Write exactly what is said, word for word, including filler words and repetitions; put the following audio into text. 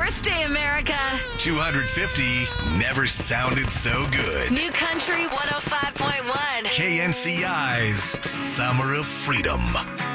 birthday, America. two hundred fifty never sounded so good. New Country one oh five point one. K N C I's Summer of Freedom.